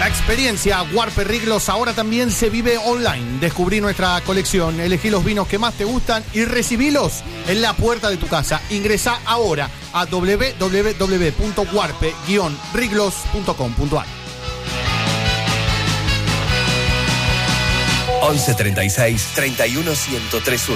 La experiencia Warpe Riglos ahora también se vive online. Descubrí nuestra colección, elegí los vinos que más te gustan y recibilos en la puerta de tu casa. Ingresá ahora a www.warpe-riglos.com.ar. 11 36 31 1031.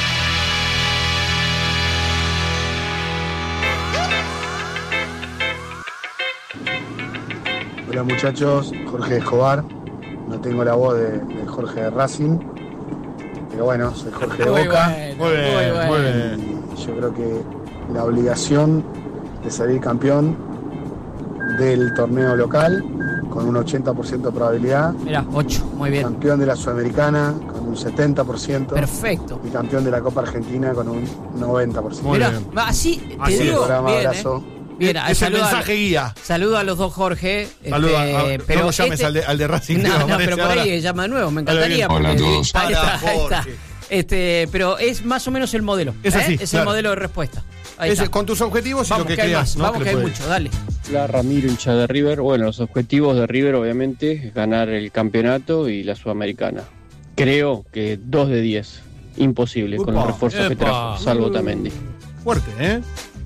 Hola muchachos, Jorge Escobar. No tengo la voz de Jorge de Racing, pero bueno, soy Jorge de Boca. Muy bien. Yo creo que la obligación de salir campeón del torneo local con un 80% de probabilidad. Mirá, 8, muy bien. Campeón de la Sudamericana con un 70%. Perfecto. Y campeón de la Copa Argentina con un 90%. Mirá, así te digo, programa, bien, abrazo. Bien, es el mensaje guía. Saludo a los dos Jorge. Saludo pero no lo llames al de Racing. No, pero por ahí llama de nuevo, me encantaría. Hola a todos. Ahí está. Pero es más o menos el modelo. Es así, Es claro. el modelo de respuesta. Ahí está. Con tus objetivos Vamos, y lo que que hay creas. más. ¿no? Vamos, que hay puede. mucho, dale. Hola, Ramiro, hincha de River. Bueno, los objetivos de River obviamente es ganar el campeonato y la Sudamericana. Creo que 2 de 10. Imposible con los refuerzos que trajo, salvo Otamendi. Fuerte, ¿eh?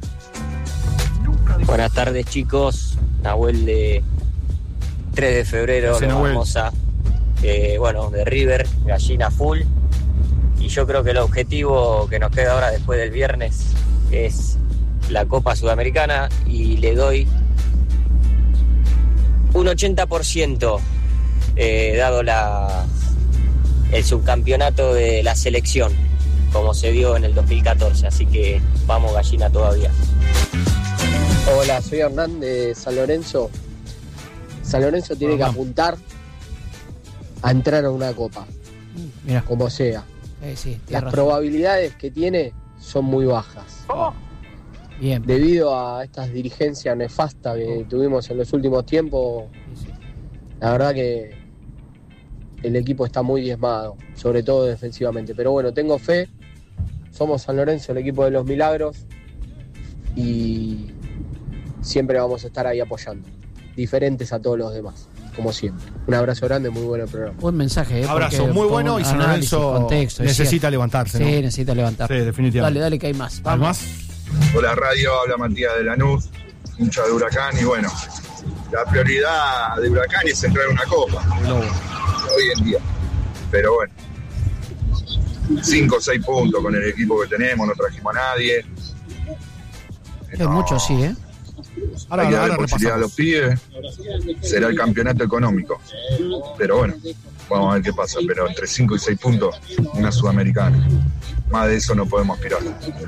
Buenas tardes, chicos. Nahuel de 3 de febrero, Sí, la Nahuel. famosa. De River, gallina full. Y yo creo que el objetivo que nos queda ahora después del viernes es la Copa Sudamericana y le doy un 80% dado el subcampeonato de la selección, como se dio en el 2014. Así que vamos, gallina, todavía. Hola, soy Hernán de San Lorenzo. San Lorenzo tiene que apuntar a entrar a una copa, Mira, como sea. sí, Las probabilidades que tiene son muy bajas. Bien. Debido a estas dirigencias nefastas que tuvimos en los últimos tiempos, la verdad que el equipo está muy diezmado, sobre todo defensivamente. Pero bueno, tengo fe. Somos San Lorenzo, el equipo de los milagros, y siempre vamos a estar ahí apoyando, diferentes a todos los demás, como siempre. Un abrazo grande, muy bueno el programa. Buen mensaje, Abrazo muy bueno y San Lorenzo necesita levantarse, ¿no? Sí, necesita levantarse. Sí, definitivamente. Dale, que hay más. ¿Hay más? Hola radio, habla Matías de Lanús, hincha de Huracán, y bueno, la prioridad de Huracán es entrar en una copa, hoy en día. Pero bueno, 5 o 6 puntos con el equipo que tenemos, no trajimos a nadie. Es mucho, sí, ¿eh? Hay que darle posibilidad a los pibes, será el campeonato económico. Pero bueno, vamos a ver qué pasa. Pero entre 5 y 6 puntos, una Sudamericana. Más de eso no podemos aspirar.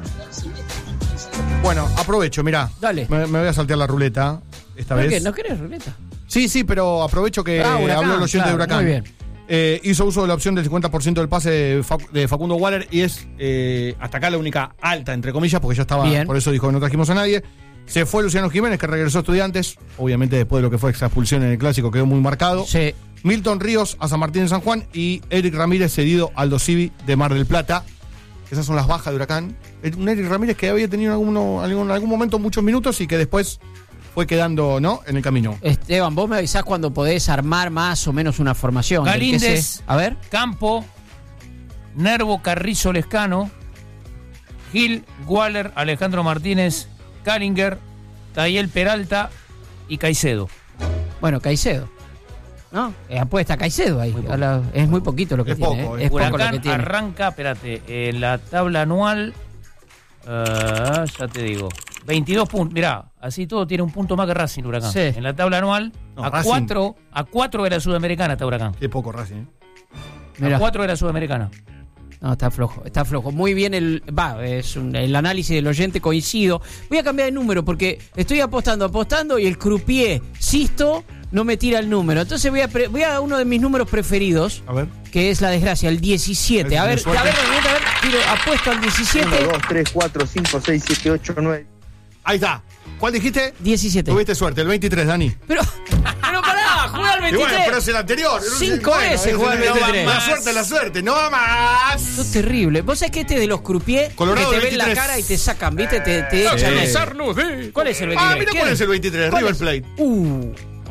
Bueno, aprovecho, mirá. Dale. Me voy a saltear la ruleta esta vez. ¿Qué? ¿No querés ruleta? Sí, pero aprovecho que Huracán, habló el oyente de Huracán. Muy bien. Hizo uso de la opción del 50% del pase de Facundo Waller y es hasta acá la única alta, entre comillas, porque ya estaba, Bien. por eso dijo que no trajimos a nadie. Se fue Luciano Jiménez, que regresó a Estudiantes, obviamente después de lo que fue esa expulsión en el Clásico, quedó muy marcado. Sí. Milton Ríos a San Martín de San Juan y Eric Ramírez cedido al Aldo Civi de Mar del Plata. Esas son las bajas de Huracán. Un Eric Ramírez que había tenido en algún momento muchos minutos y que después fue quedando, ¿no?, en el camino. Esteban, vos me avisás cuando podés armar más o menos una formación. Galíndez, a ver. Campo, Nervo, Carrizo, Lescano, Gil, Waller, Alejandro Martínez, Callinger, Tayel Peralta y Caicedo. Bueno, Caicedo, ¿no? Apuesta Caicedo ahí. Es muy poquito lo que tiene. Poco, Es poco lo Huracán que tiene. arranca, espérate, en la tabla anual, ya te digo, 22 puntos. Mirá, así todo tiene un punto más que Racing, Huracán. Sí. En la tabla anual, No, a Racing. 4 de la Sudamericana está Huracán. Qué poco Racing. Mirá. A 4 de la Sudamericana. No, está flojo. Muy bien el análisis del oyente, coincido. Voy a cambiar de número porque estoy apostando y el croupier Sisto no me tira el número. Entonces voy a uno de mis números preferidos, A ver. que es la desgracia, el 17. A ver, tiro, apuesto al 17. 1, 2, 3, 4, 5, 6, 7, 8, 9. Ahí está. ¿Cuál dijiste? 17. Tuviste suerte, el 23, Dani. Pero pará, jugué al 23. Y bueno, pero es el anterior. 5 veces jugué al 23. La suerte, no va más. Eso es terrible. Vos sabés que este de los croupiers Colorado que te ven 23. la cara y te sacan, ¿viste? Te echan eso. ¿Cuál es el 23? Ah, mira cuál es el 23, ¿Cuál River es? Plate.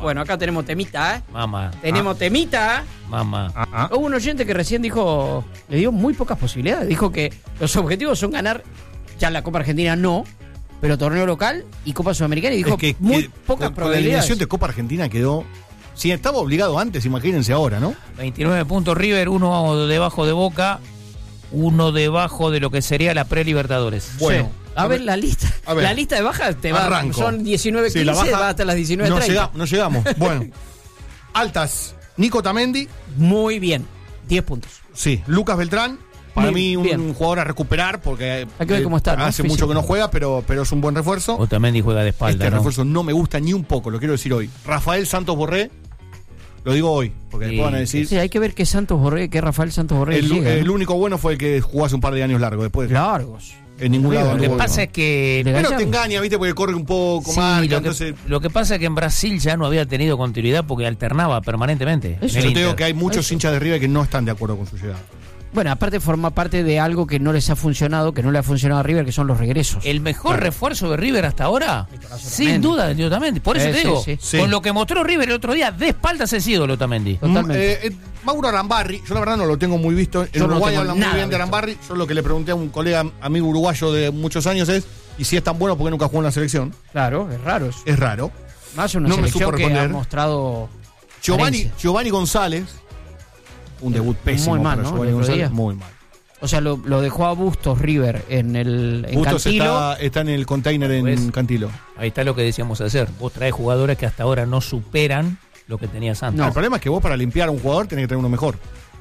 Bueno, acá tenemos temita, ¿eh? Mamá. Tenemos temita. Mamá. Hubo un oyente que recién dijo, le dio muy pocas posibilidades. Dijo que los objetivos son ganar, ya la Copa Argentina no, pero torneo local y Copa Sudamericana. Y dijo muy pocas con la probabilidades. eliminación de Copa Argentina quedó... Si estaba obligado antes, imagínense ahora, ¿no? 29 puntos River, uno debajo de Boca, uno debajo de lo que sería la pre-Libertadores. Bueno. Sí. A ver la lista. A ver. La lista de bajas te va, Arranco. son 19-15, Sí, la baja- va hasta las 19-30. No llegamos. Bueno. Altas. Nico Tamendi. Muy bien. 10 puntos. Sí. Lucas Beltrán. Para Muy mí un bien. jugador a recuperar porque Hay que ver cómo está, ¿no? hace Físico. mucho que no juega, pero es un buen refuerzo. Otamendi juega de espalda, Este ¿no? refuerzo no me gusta ni un poco, lo quiero decir hoy. Rafael Santos Borré, lo digo hoy, porque Sí. después van a decir... Sí, hay que ver qué Santos Borré, qué Rafael Santos Borré llega, el ¿no? único bueno fue el que jugó hace un par de años largo, después Largos. en ningún lado Lo que anduvo pasa bien. es que... De Pero Gallardo. te engaña, viste, porque corre un poco, Sí, marca, lo, que, entonces... lo que pasa es que en Brasil ya no había tenido continuidad porque alternaba permanentemente. Eso. en el Yo te digo Inter. que hay muchos hinchas de River que no están de acuerdo con su llegada. Bueno, aparte forma parte de algo que no les ha funcionado, que no le ha funcionado a River, que son los regresos. El mejor refuerzo de River hasta ahora, sin Otamendi. duda, de Otamendi. Por eso Sí, te sí, digo, sí. Sí. con lo que mostró River el otro día, de espaldas ha sido el Otamendi. Totalmente. Mauro Arambarri, yo la verdad no lo tengo muy visto. En Yo no Uruguay tengo hablan muy nada bien de visto. Arambarri. Yo lo que le pregunté a un colega, amigo uruguayo de muchos años es, y si es tan bueno, ¿por qué nunca jugó en la selección? Claro, es raro. Es raro. Más una No me selección supo que ha responder. mostrado Giovanni carencia. González, un debut pésimo Muy mal, para ¿no? Giovanni El otro González, día. muy mal. O sea, lo dejó a Bustos River en Bustos Cantilo. está en el container en Pues, Cantilo. Ahí está lo que decíamos hacer. Vos traes jugadores que hasta ahora no superan lo que tenías antes. No, el problema es que vos para limpiar a un jugador tenés que tener uno mejor.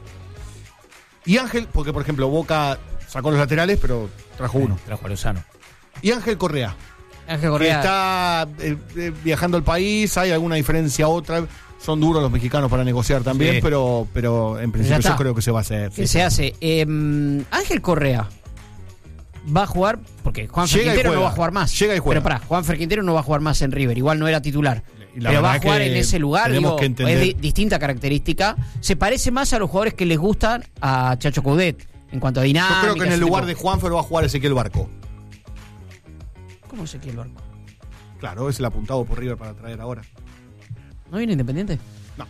Y Ángel, porque por ejemplo Boca sacó los laterales, pero trajo uno. Trajo a Lozano. Y Ángel Correa, Ángel que Correa. está viajando al país, hay alguna diferencia otra. Son duros los mexicanos para negociar también, Sí. pero en principio está. yo creo que se va a hacer. que sí. se hace. Ángel Correa va a jugar, porque Juan Llega y Quintero no juega. va a jugar más. Llega y juega. Pero pará, Juan Quintero no va a jugar más en River, igual no era titular. Y la Pero va a verdad jugar que en ese lugar, tenemos digo, que entender- es distinta característica. Se parece más a los jugadores que les gustan a Chacho Coudet en cuanto a Yo dinámica. creo que en el ese lugar tipo. de Juanfer va a jugar Ezequiel Barco. ¿Cómo se quiere el barco? Claro, es el apuntado por River para traer ahora. ¿No viene Independiente? No.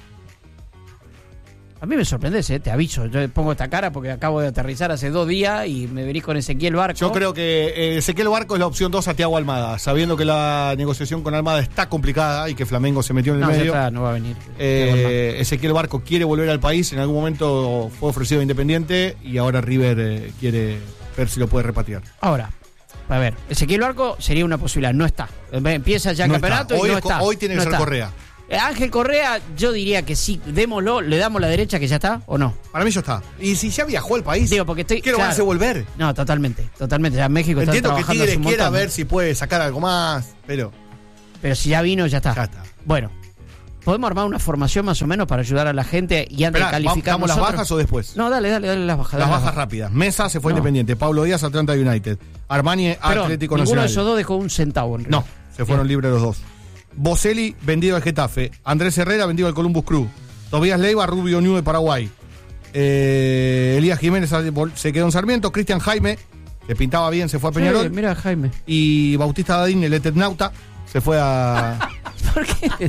A mí me sorprendes, te aviso. Yo pongo esta cara porque acabo de aterrizar hace 2 días y me venís con Ezequiel Barco. Yo creo que Ezequiel Barco es la opción 2 a Thiago Almada, sabiendo que la negociación con Almada está complicada y que Flamengo se metió en el No, ya medio. está, no va a venir. Ezequiel Barco quiere volver al país, en algún momento fue ofrecido a Independiente y ahora River quiere ver si lo puede repatriar. Ahora, a ver, Ezequiel Barco sería una posibilidad, no está. Empieza ya el No campeonato está. y Hoy no es- está. hoy tiene que No ser está. Correa. Ángel Correa, yo diría que sí, démoslo, le damos la derecha que ya está, ¿o no? Para mí ya está. Y si ya viajó al país, Digo, porque estoy. ¿qué lo van a hacer volver? No, totalmente. Ya en México está Entiendo que trabajando hace Tigre un quiera montón, ver si puede sacar algo más, pero pero si ya vino, ya está. ya está. Bueno, podemos armar una formación más o menos para ayudar a la gente y antes Esperá, de calificar ¿damos las nosotros- bajas o después? No, dale las bajas. Las dale bajas rápidas. Mesa se fue No. Independiente. Pablo Díaz, Atlanta United. Armani, Perdón, Atlético ninguno Nacional. de esos dos dejó un centavo. En No, se fueron libres los dos. Boselli, vendido al Getafe. Andrés Herrera, vendido al Columbus Crew. Tobías Leiva, Rubio New de Paraguay. Elías Jiménez se quedó en Sarmiento. Cristian Jaime, que pintaba bien, se fue a Peñarol. Sí, mira, Jaime. Y Bautista Dadín, el Eternauta, se fue a... ¿Por qué?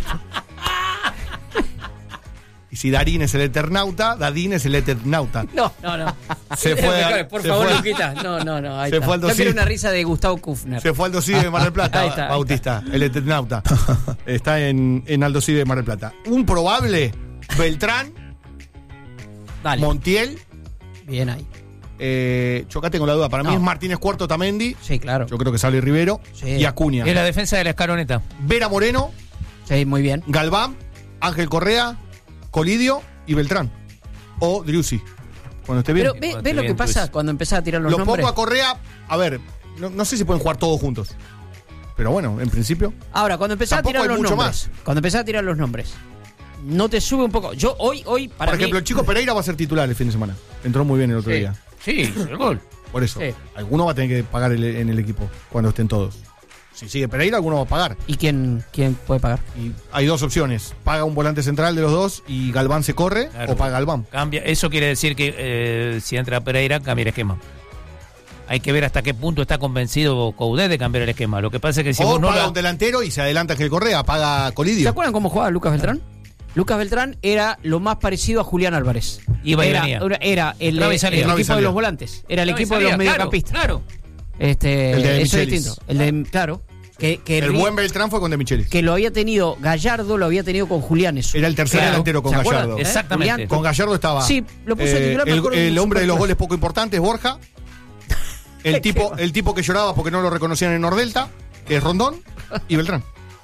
Y si Darín es el Eternauta, Dadín es el Eternauta. No. Se fue a- Por se favor, fue a- Luquita. No, ahí se está. fue al Yo 200. quiero una risa de Gustavo Kufner. Se fue al Aldo Civi de Mar del Plata, Ahí está. Bautista, el Eternauta. Está en Aldo Civi de Mar del Plata. Un probable, Beltrán, Dale. Montiel. Bien ahí. Chocate con la duda. Para mí No. es Martínez Cuarto Tamendi. Sí, claro. Yo creo que sale Rivero. Sí. Y Acuña. Es la defensa de la escaloneta. Vera Moreno, Sí, muy bien. Galván, Ángel Correa, Colidio y Beltrán. O Driussi. Cuando esté bien. Pero ve lo que bien, pasa pues. cuando empezás a tirar los Lo nombres. pongo a Correa. A ver, no sé si pueden jugar todos juntos. Pero bueno, en principio. Ahora, cuando empezás a Tampoco tirar hay los mucho nombres. Cuando empezás a tirar los nombres. ¿No te sube un poco? Yo hoy para Por ejemplo, mí, el Chico Pereira va a ser titular el fin de semana. Entró muy bien el otro Sí. día. Sí, el gol. Por eso. Sí. Alguno va a tener que pagar en el equipo cuando estén todos. Si sigue Pereira, alguno va a pagar. ¿Y quién puede pagar? Y hay dos opciones. Paga un volante central de los dos y Galván se corre Claro. o paga Galván. Cambia. Eso quiere decir que si entra Pereira, cambia el esquema. Hay que ver hasta qué punto está convencido Coudet de cambiar el esquema. Lo que pasa es que si O vos no paga la- un delantero y se adelanta Ángel Correa, paga ¿Se Colidio. acuerdan cómo jugaba Lucas Beltrán? Lucas Beltrán era lo más parecido a Julián Álvarez. Iba y era, venía. Era el Entraba y salía. equipo Entraba y de salía. los volantes. Era el Claro, y equipo de salía, los mediocampistas. Claro. El de Eso es Michelis. distinto. Claro. Que El buen Beltrán fue con De Michelis. que lo había tenido Gallardo, lo había tenido con Julián. Eso. Era el tercer Claro. delantero con ¿Se acuerdan? Gallardo. Exactamente. Julián Con Gallardo estaba. Sí, lo puso de titular, me acuerdo el de hombre de los Superclásico. goles poco importantes, Borja. El tipo que lloraba porque no lo reconocían en Nordelta, que es Rondón, y Beltrán.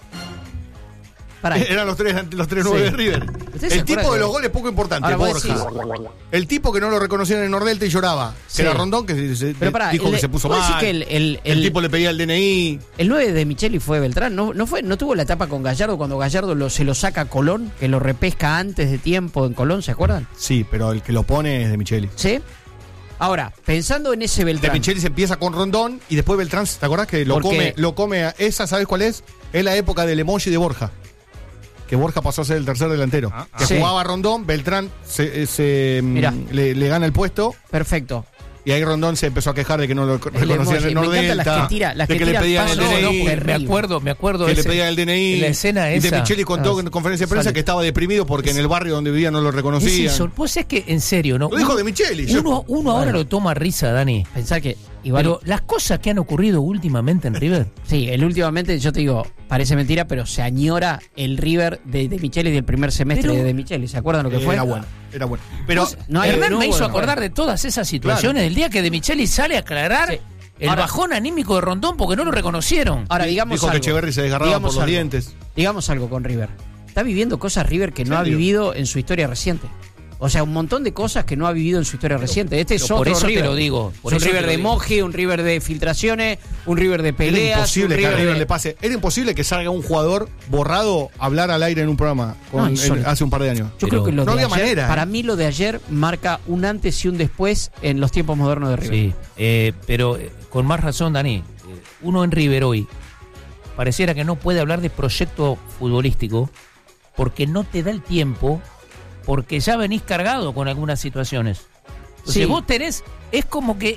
Pará. Eran los tres nueve de River. ¿Ustedes se El tipo acuerdan de que- los goles poco importantes, Ahora vos Borja. decís- El tipo que no lo reconocían en Nordelta y lloraba, Sí. que era Rondón, que Pero pará, dijo que se puso ¿vos decís mal. que el tipo le pedía el DNI. El 9 de Micheli fue Beltrán, no tuvo la etapa con Gallardo cuando Gallardo se lo saca a Colón, que lo repesca antes de tiempo en Colón, ¿se acuerdan? Sí, pero el que lo pone es De Michelis. ¿Sí? Ahora, pensando en ese De Beltrán. Michelis empieza con Rondón y después Beltrán, ¿te acordás que lo Porque- come esa, ¿sabes cuál es? Es la época del emoji de Borja. Que Borja pasó a ser el tercer delantero. Que Sí. jugaba Rondón, Beltrán Mirá. le gana el puesto Perfecto. y ahí Rondón se empezó a quejar de que no lo reconocían emoji. en Me encantan Nordelta. las que tira- las de que que le tiran pedían el pasos, DNI. no, porque Me acuerdo Que le ese- pedían el DNI. la escena y De esa. Michelis contó en conferencia de prensa sale. que estaba deprimido porque en el barrio donde vivía no lo Es reconocían. eso. Vos es que, en serio, ¿no? Lo dijo De Michelis. Uno ahora lo toma a risa, Dani. Pensá que igual. Pero las cosas que han ocurrido últimamente en River. Sí, últimamente, yo te digo, parece mentira, pero se añora el River de Michelis del primer semestre Pero- de Michelis. ¿Se acuerdan lo que fue? Era bueno. Pero No hay- Hernán no me hubo- hizo acordar de todas esas situaciones del día que De Micheli sale a aclarar Sí. el Ahora- bajón anímico de Rondón porque no lo reconocieron. Ahora, digamos dijo que algo. Echeverri se desgarraba Digamos por los algo. dientes. Digamos algo con River. Está viviendo cosas River que no ha serio? vivido en su historia reciente. O sea, un montón de cosas que no ha vivido en su historia reciente. Este es pero por otro eso te River. lo digo, por Es un eso te River lo de digo. emoji, un River de filtraciones, un River de Era peleas. imposible un que a River de- le pase. Era imposible que salga un jugador borrado a hablar al aire en un programa No, insólito. hace un par de años. Yo Pero creo que lo no de había ayer, manera, para ¿eh? mí lo de ayer marca un antes y un después en los tiempos modernos de River. Sí, pero con más razón, Dani. Uno en River hoy pareciera que no puede hablar de proyecto futbolístico porque no te da el tiempo, porque ya venís cargado con algunas situaciones. Entonces Sí. vos tenés, es como que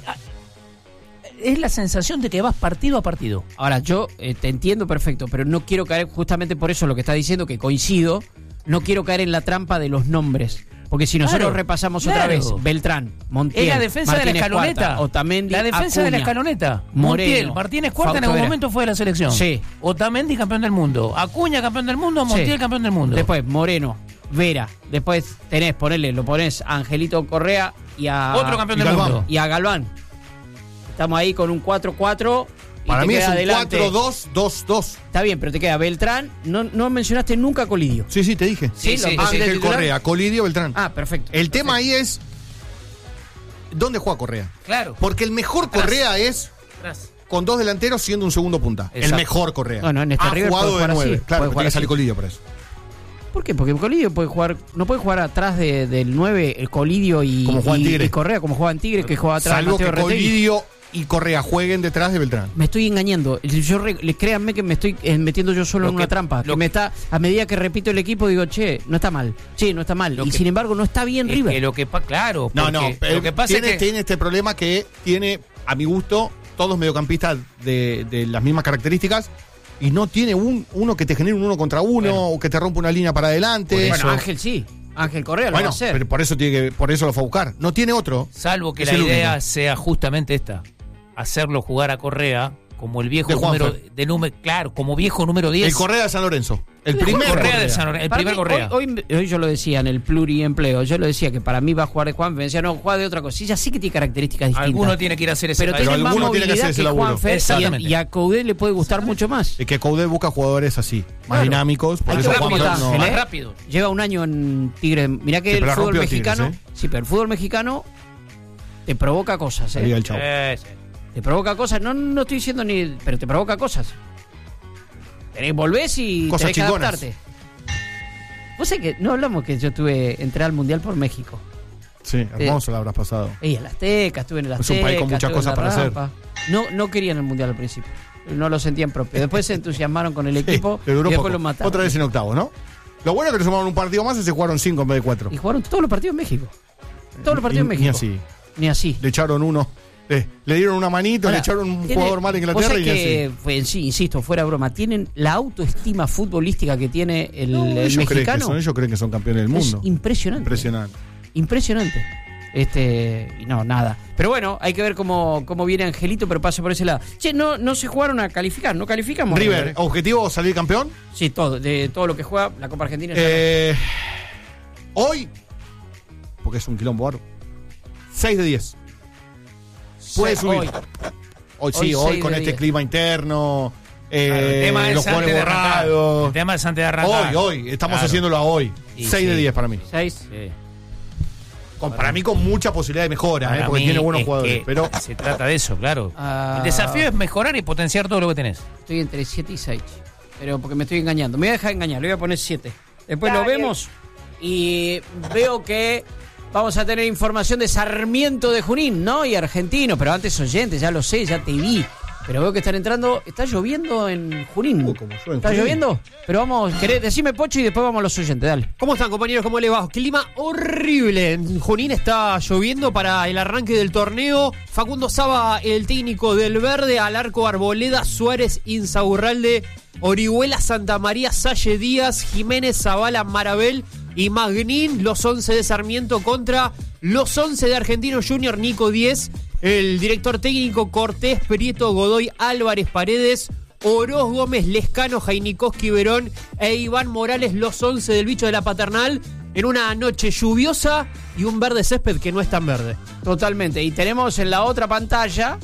es la sensación de que vas partido a partido. Ahora, yo te entiendo perfecto, pero no quiero caer, justamente por eso lo que está diciendo, que coincido, no quiero caer en la trampa de los nombres. Porque si nosotros Claro, repasamos otra claro. vez, Beltrán, Montiel, Es la defensa de la Martínez escaloneta. Cuarta, Otamendi, La defensa de la Acuña, escaloneta. Moreno, Montiel, Martínez Cuarta en Fausto algún Vera. momento fue de la selección. Sí. Otamendi campeón del mundo. Acuña campeón del mundo. Montiel Sí. campeón del mundo. Después Moreno, Vera. Después lo pones a Angelito Correa y a Otro campeón y del Galván. mundo. y a Galván. Estamos ahí con un 4-4. y Para te mí es queda un adelante. 4-2-2-2. Está bien, pero te queda Beltrán. No mencionaste nunca a Colidio. Sí, sí, te dije. Sí, sí, lo pusiste de Ángel titular. Correa, Colidio, Beltrán. Ah, perfecto. El tema ahí es ¿dónde juega Correa? Claro. Porque el mejor Atrás. Correa es Atrás. con dos delanteros siendo un segundo punta. Exacto. El mejor Correa. Bueno, en este ha River jugado puede de jugar 9. así, Claro, puede tiene jugar que salir así. Colidio por eso. ¿Por qué? Porque Colidio no puede jugar atrás del 9, el Colidio y, Como juega en y- Tigre. y Correa, como juega en Tigre, que juega atrás Salvo Mateo que Retegui. Colidio y Correa jueguen detrás de Beltrán. Me estoy engañando. Créanme que me estoy metiendo yo solo Lo en una que- trampa. lo Que me que- está, a medida que repito el equipo, digo, che, no está mal. Che, no está mal. Lo Y que- sin embargo, no está bien Es River. que lo que claro. No, porque no. Lo que pasa tiene, es que tiene este problema que tiene, a mi gusto, todos mediocampistas de las mismas características y no tiene uno que te genere un uno contra uno Bueno. o que te rompa una línea para adelante. Bueno, Ángel sí. Ángel Correa lo va a Bueno, hacer. pero por eso lo fue a buscar. No tiene otro. salvo que Es la el idea único. sea justamente esta, hacerlo jugar a Correa como el viejo De Juanfer. número claro, como viejo número 10. El Correa de San Lorenzo. El Correa primer de Correa. San Lorenzo, el Para primer mí, Correa. Hoy yo lo decía en el pluriempleo. Yo lo decía que para mí va a jugar de Juan. Me decía, no, juega de otra cosa. Sí, ya sé que tiene características distintas. Alguno tiene que ir a hacer ese pero país. tiene más alguno tiene que movilidad hacer ese que laburo. Juanfer Exactamente. y a Coudet le puede gustar mucho más. Es que Coudet busca jugadores así, más Claro. dinámicos. Por Hay eso que ver cómo Juanfer está no- Ángel, más ¿eh? rápido. Lleva un año en Tigre. Mirá que Sí, el pero la fútbol rompió Tigres, mexicano. Sí, pero el fútbol mexicano te provoca cosas, Ahí va el chavo. Sí. Te provoca cosas. No estoy diciendo ni. Pero te provoca cosas. Volvés y Cosas tenés que chingonas. adaptarte. Vos sabés que no hablamos que yo entré al Mundial por México. Sí, hermoso lo habrás pasado. Y el Azteca, estuve en el Es Azteca. un país con muchas estuve en cosas la para hacer. Rampa. No querían el Mundial al principio. No lo sentían propio. Después se entusiasmaron con el Sí, equipo pero y duró después poco. lo mataron. Otra vez en octavos, ¿no? Lo bueno es que le sumaron un partido más y se jugaron 5 en vez de 4. Y jugaron todos los partidos en México. Todos los partidos en México. Ni así. Ni así. Le echaron uno Le dieron una manito, Ahora, le echaron un jugador mal en Inglaterra y que, así. sí, insisto, fuera broma, tienen la autoestima futbolística que tiene el Ellos mexicano. ellos creen que son campeones del mundo. Es impresionante. Impresionante. Y no, nada. Pero bueno, hay que ver cómo viene Angelito, pero pasa por ese lado. Che, no se jugaron a calificar, ¿no calificamos? River, ¿objetivo salir campeón? Sí, de todo lo que juega la Copa Argentina. Hoy, porque es un quilombo bárbaro, 6 de 10. Puede subir. Hoy con este clima interno. El tema es los antes jugadores de arrancar. borrados. El tema es antes de arrancar. Hoy, estamos haciéndolo a hoy. 6 de 10 para mí. 6. Sí. Para mí con mucha posibilidad de mejora, Para porque mí tiene buenos es jugadores. que Pero se trata de eso, claro. El desafío es mejorar y potenciar todo lo que tenés. Estoy entre 7 y 6. Pero porque me estoy engañando. Me voy a dejar engañar, le voy a poner 7. Después lo vemos y veo que vamos a tener información de Sarmiento de Junín, ¿no? Y Argentino, pero antes oyentes, ya lo sé, ya te vi. Pero veo que están entrando. ¿Está lloviendo en Junín? Como yo en ¿Está Junín. lloviendo? Pero vamos, decime Pocho y después vamos a los oyentes, dale. ¿Cómo están, compañeros? ¿Cómo les va? Clima horrible. En Junín está lloviendo para el arranque del torneo. Facundo Saba, el técnico del Verde, al arco Arboleda, Suárez, Insaurralde, Orihuela, Santa María, Salle Díaz, Jiménez, Zavala, Marabel y Magnín. Los 11 de Sarmiento contra los 11 de Argentino Junior, Nico 10. El director técnico Cortés, Prieto, Godoy, Álvarez, Paredes, Oroz, Gómez, Lescano, Jainikoski, Verón e Iván Morales, los 11 del bicho de la Paternal, en una noche lluviosa y un verde césped que no es tan verde. Totalmente. Y tenemos en la otra pantalla,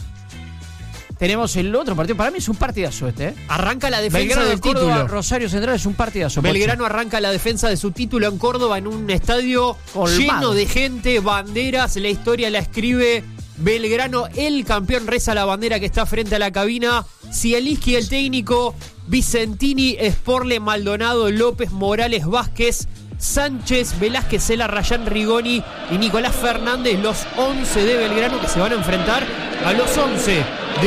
tenemos el otro partido. Para mí es un partidazo este, Arranca la defensa Belgrano del Córdoba, título. Rosario Central es un partidazo. Belgrano arranca la defensa de su título en Córdoba en un estadio Colmado. lleno de gente, banderas, la historia la escribe Belgrano, el campeón reza la bandera que está frente a la cabina. Cieliski, el técnico, Vicentini, Sporle, Maldonado, López, Morales, Vázquez, Sánchez, Velázquez, Cela, Rayán, Rigoni y Nicolás Fernández, los 11 de Belgrano que se van a enfrentar a los 11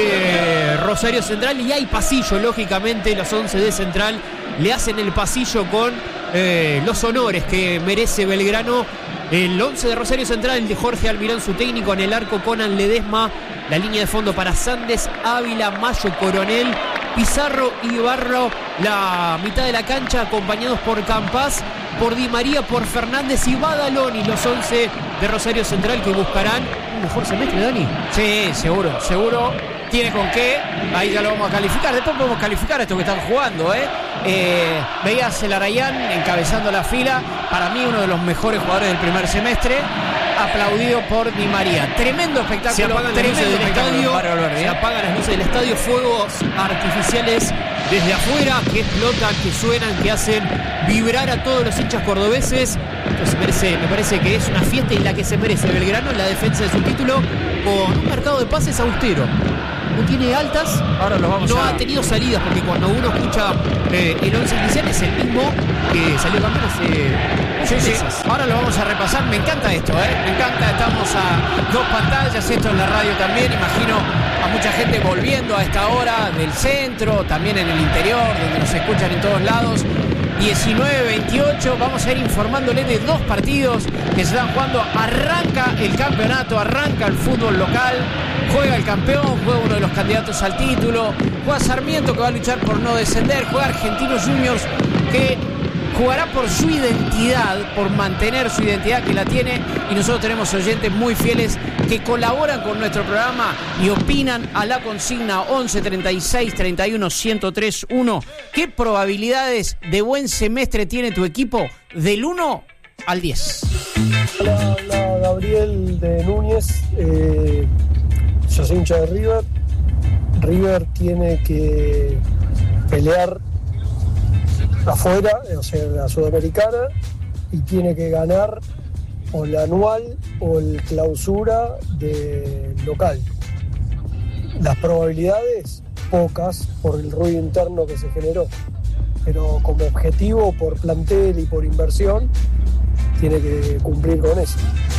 de Rosario Central. Y hay pasillo, lógicamente, los 11 de Central le hacen el pasillo con los honores que merece Belgrano. El 11 de Rosario Central, el de Jorge Almirón, su técnico, en el arco Conan Ledesma, la línea de fondo para Sandes, Ávila, Mayo, Coronel, Pizarro y Barro, la mitad de la cancha acompañados por Campas, por Di María, por Fernández y Badaloni, los 11 de Rosario Central que buscarán un mejor semestre, Dani. Sí, seguro. Tiene con qué, ahí ya lo vamos a calificar. Después podemos calificar a estos que están jugando, Veías el Arayán encabezando la fila. Para mí uno de los mejores jugadores del primer semestre. Aplaudido por Di María. Tremendo espectáculo. Se apagan las luces del estadio. Se apagan las luces del estadio. Fuegos artificiales desde afuera que explotan, que suenan, que hacen vibrar a todos los hinchas cordobeses. Entonces me parece que es una fiesta en la que se merece Belgrano en la defensa de su título, con un mercado de pases austero. No tiene altas, ahora lo vamos ha tenido salidas, porque cuando uno escucha el 11 inicial es el mismo que salió campeón hace meses. Ahora lo vamos a repasar. Me encanta esto, me encanta. Estamos a 2 pantallas, esto en la radio también. Imagino a mucha gente volviendo a esta hora del centro, también en el interior, donde nos escuchan en todos lados. 19-28, vamos a ir informándole de 2 partidos que se están jugando. Arranca el campeonato, arranca el fútbol local, juega el campeón, juega uno de los candidatos al título, juega Sarmiento que va a luchar por no descender, juega Argentinos Juniors que jugará por su identidad, por mantener su identidad que la tiene, y nosotros tenemos oyentes muy fieles que colaboran con nuestro programa y opinan a la consigna 11 36 31 103 1. ¿Qué probabilidades de buen semestre tiene tu equipo del 1 al 10? Hola, Gabriel de Núñez. Yo soy hincha de River. River tiene que pelear afuera, o sea, la Sudamericana, y tiene que ganar o la anual o el clausura de local. Las probabilidades, pocas, por el ruido interno que se generó, pero como objetivo, por plantel y por inversión, tiene que cumplir con eso.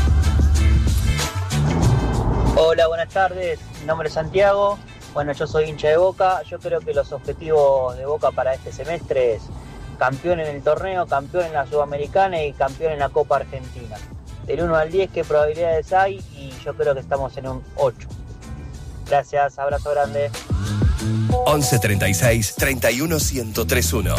Hola, buenas tardes, mi nombre es Santiago. Bueno, yo soy hincha de Boca. Yo creo que los objetivos de Boca para este semestre es campeón en el torneo, campeón en la Sudamericana y campeón en la Copa Argentina. Del 1 al 10, ¿qué probabilidades hay? Y yo creo que estamos en un 8. Gracias, abrazo grande. 11 36 31 1031.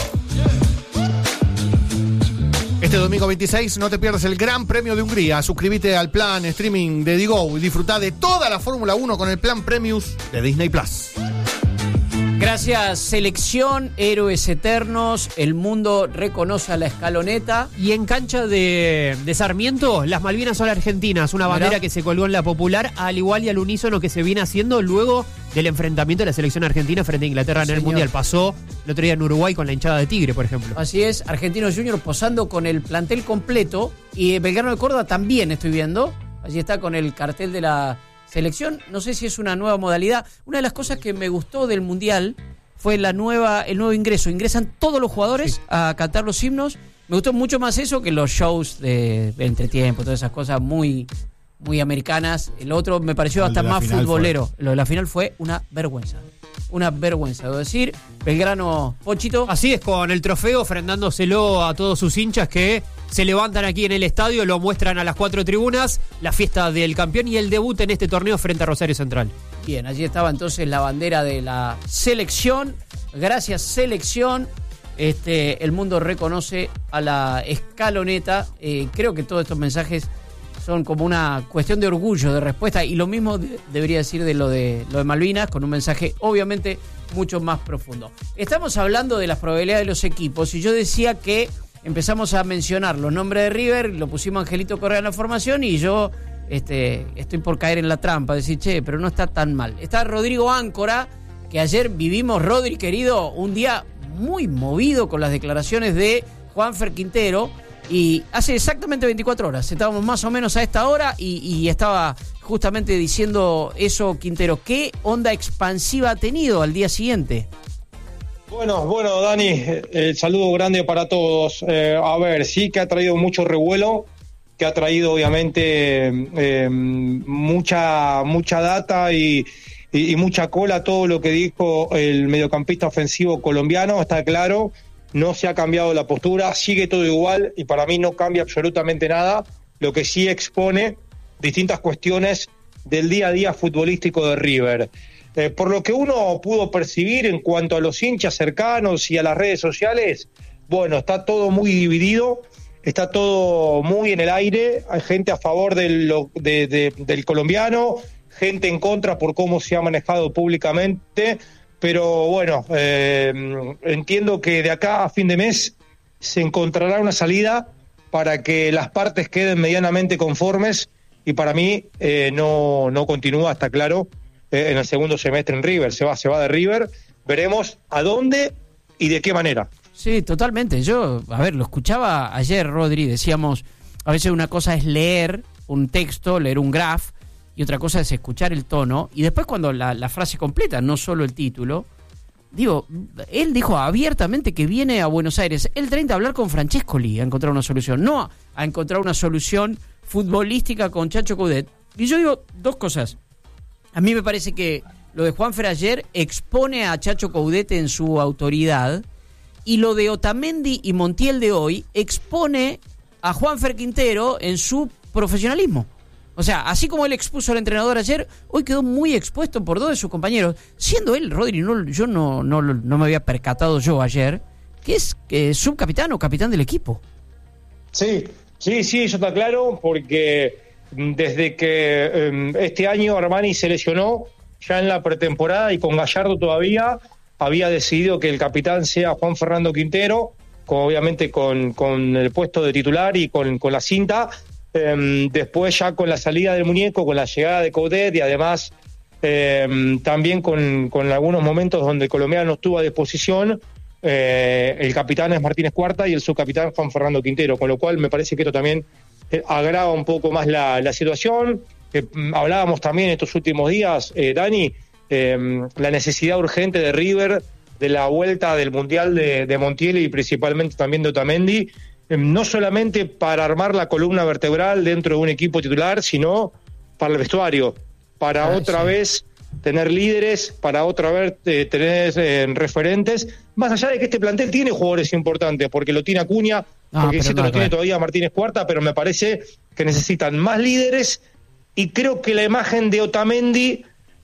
Este domingo 26 no te pierdas el Gran Premio de Hungría. Suscríbete al plan streaming de Digo y disfruta de toda la Fórmula 1 con el plan Premius de Disney Plus. Gracias, selección, héroes eternos, el mundo reconoce a la escaloneta. Y en cancha de Sarmiento, las Malvinas son argentinas, una bandera que se colgó en la Popular, al igual y al unísono que se viene haciendo luego del enfrentamiento de la selección argentina frente a Inglaterra en el Mundial. Pasó el otro día en Uruguay con la hinchada de Tigre, por ejemplo. Así es, Argentinos Juniors posando con el plantel completo, y Belgrano de Córdoba también estoy viendo, allí está con el cartel de la selección. No sé si es una nueva modalidad. Una de las cosas que me gustó del Mundial fue el nuevo ingreso. Ingresan todos los jugadores a cantar los himnos. Me gustó mucho más eso que los shows de entretiempo, todas esas cosas muy, muy americanas. El otro me pareció hasta más futbolero. Lo de la final fue una vergüenza. Una vergüenza, debo decir. Belgrano, Pochito. Así es, con el trofeo ofrendándoselo a todos sus hinchas que se levantan aquí en el estadio, lo muestran a las 4 tribunas, la fiesta del campeón y el debut en este torneo frente a Rosario Central. Bien, allí estaba entonces la bandera de la selección. Gracias, selección. El mundo reconoce a la escaloneta. Creo que todos estos mensajes son como una cuestión de orgullo, de respuesta, y lo mismo debería decir de lo de Malvinas, con un mensaje obviamente mucho más profundo. Estamos hablando de las probabilidades de los equipos, y yo decía que empezamos a mencionar los nombres de River, lo pusimos a Angelito Correa en la formación, y yo estoy por caer en la trampa, decir, pero no está tan mal. Está Rodrigo Áncora, que ayer vivimos, Rodri querido, un día muy movido con las declaraciones de Juanfer Quintero, y hace exactamente 24 horas, estábamos más o menos a esta hora, y estaba justamente diciendo eso Quintero. ¿Qué onda expansiva ha tenido al día siguiente? Bueno, Dani, el saludo grande para todos. A ver, sí que ha traído mucho revuelo, que ha traído obviamente mucha data y mucha cola todo lo que dijo el mediocampista ofensivo colombiano, está claro. No se ha cambiado la postura, sigue todo igual y para mí no cambia absolutamente nada. Lo que sí expone distintas cuestiones del día a día futbolístico de River. Por lo que uno pudo percibir en cuanto a los hinchas cercanos y a las redes sociales, bueno, está todo muy dividido, está todo muy en el aire. Hay gente a favor del colombiano, gente en contra por cómo se ha manejado públicamente. Pero bueno, entiendo que de acá a fin de mes se encontrará una salida para que las partes queden medianamente conformes y para mí no continúa, está claro, en el segundo semestre en River. Se va de River, veremos a dónde y de qué manera. Sí, totalmente. Yo, lo escuchaba ayer, Rodri, decíamos, a veces una cosa es leer un texto, leer un graph, y otra cosa es escuchar el tono, y después cuando la frase completa, no solo el título, él dijo abiertamente que viene a Buenos Aires el 30 a hablar con Francescoli, a encontrar una solución, no a encontrar una solución futbolística con Chacho Coudet. Y yo digo dos cosas. A mí me parece que lo de Juanfer ayer expone a Chacho Coudet en su autoridad, y lo de Otamendi y Montiel de hoy expone a Juanfer Quintero en su profesionalismo. O sea, así como él expuso al entrenador ayer, hoy quedó muy expuesto por dos de sus compañeros, siendo él, Rodri, yo no me había percatado yo ayer, que es subcapitán o capitán del equipo. Sí, eso está claro, porque desde que este año Armani se lesionó, ya en la pretemporada y con Gallardo todavía, había decidido que el capitán sea Juan Fernando Quintero, obviamente con el puesto de titular y con la cinta. Después ya con la salida del muñeco, con la llegada de Coudet y además también con algunos momentos donde el colombiano no estuvo a disposición, el capitán es Martínez Cuarta y el subcapitán Juan Fernando Quintero, con lo cual me parece que esto también agrava un poco más la situación. Hablábamos también estos últimos días, Dani, la necesidad urgente de River, de la vuelta del Mundial de Montiel y principalmente también de Otamendi, no solamente para armar la columna vertebral dentro de un equipo titular, sino para el vestuario, para otra vez tener líderes, para otra vez tener referentes, más allá de que este plantel tiene jugadores importantes, porque lo tiene Acuña, porque lo tiene todavía Martínez Cuarta, pero me parece que necesitan más líderes, y creo que la imagen de Otamendi